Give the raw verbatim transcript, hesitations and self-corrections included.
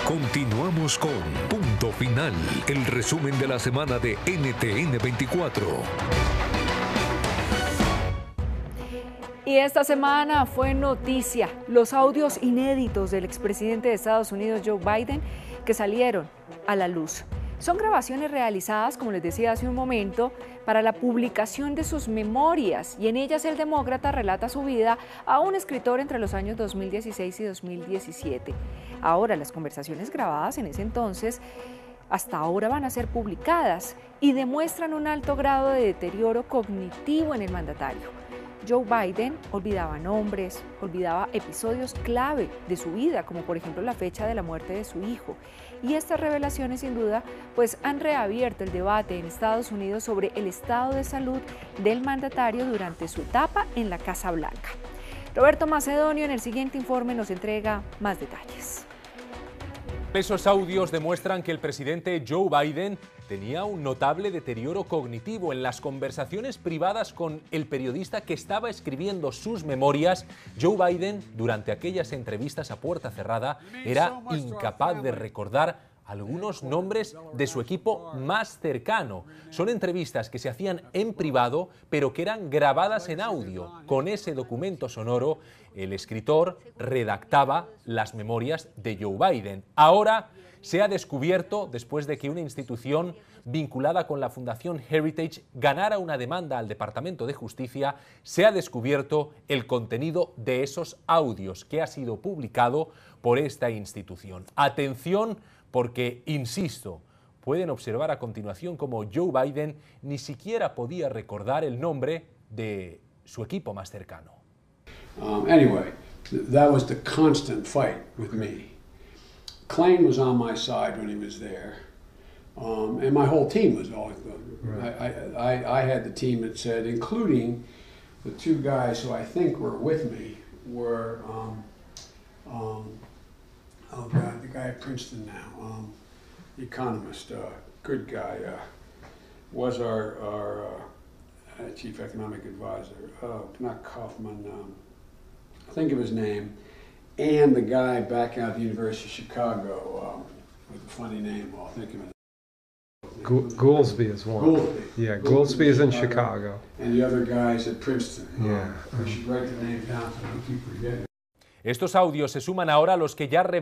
Continuamos con Punto Final, el resumen de la semana de N T N veinticuatro. Y esta semana fue noticia los audios inéditos del expresidente de Estados Unidos, Joe Biden, que salieron a la luz. Son grabaciones realizadas, como les decía hace un momento, para la publicación de sus memorias, y en ellas el demócrata relata su vida a un escritor entre los años dos mil dieciséis y dos mil diecisiete. Ahora, las conversaciones grabadas en ese entonces hasta ahora van a ser publicadas y demuestran un alto grado de deterioro cognitivo en el mandatario. Joe Biden olvidaba nombres, olvidaba episodios clave de su vida, como por ejemplo la fecha de la muerte de su hijo. Y estas revelaciones sin duda pues han reabierto el debate en Estados Unidos sobre el estado de salud del mandatario durante su etapa en la Casa Blanca. Roberto Macedonio en el siguiente informe nos entrega más detalles. Esos audios demuestran que el presidente Joe Biden tenía un notable deterioro cognitivo. En las conversaciones privadas con el periodista que estaba escribiendo sus memorias, Joe Biden, durante aquellas entrevistas a puerta cerrada, era incapaz de recordar algunos nombres de su equipo más cercano. Son entrevistas que se hacían en privado, pero que eran grabadas en audio. Con ese documento sonoro, el escritor redactaba las memorias de Joe Biden. Ahora se ha descubierto, después de que una institución vinculada con la Fundación Heritage ganara una demanda al Departamento de Justicia, se ha descubierto el contenido de esos audios que ha sido publicado por esta institución. Atención, porque, insisto, pueden observar a continuación cómo Joe Biden ni siquiera podía recordar el nombre de su equipo más cercano. Um, anyway, that was the constant fight with me. Klain was on my side when he was there, um, and my whole team was always. Right. I, I, I had the team that said, including the two guys who I think were with me, were um, um, oh God, the guy at Princeton now, um, the economist, uh, good guy, uh, was our, our uh, chief economic advisor, uh, not Kaufman, um, think of his name, and the guy back out at the University of Chicago um, with a funny name, I'll think of it. Goolsby is one. Goolsby. Yeah, Goolsby is in Chicago. And the other guys at Princeton. Yeah. Um, we should write the name down so I don't keep forgetting. Estos audios se suman ahora a los que ya